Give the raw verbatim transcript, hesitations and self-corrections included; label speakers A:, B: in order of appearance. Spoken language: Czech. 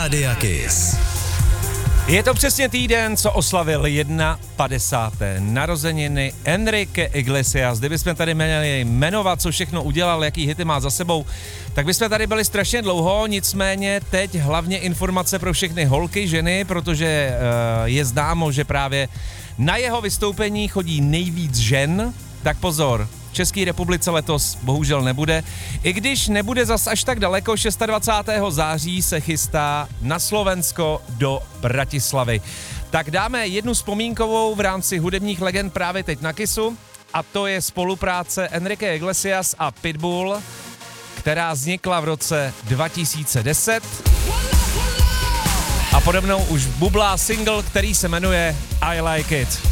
A: Rádia Kiss.
B: Je to přesně týden, co oslavil padesáté narozeniny Enrique Iglesias. Kdybychom tady měli jmenovat, co všechno udělal, jaký hity má za sebou, tak bychom tady byli strašně dlouho, nicméně teď hlavně informace pro všechny holky, ženy, protože uh, je známo, že právě na jeho vystoupení chodí nejvíc žen, tak pozor. V České republice letos bohužel nebude. I když nebude zas až tak daleko, dvacátého šestého září se chystá na Slovensko do Bratislavy. Tak dáme jednu vzpomínkovou v rámci hudebních legend právě teď na Kissu, a to je spolupráce Enrique Iglesias a Pitbull, která vznikla v roce dva tisíce deset. A podobnou už bublá single, který se jmenuje I Like It.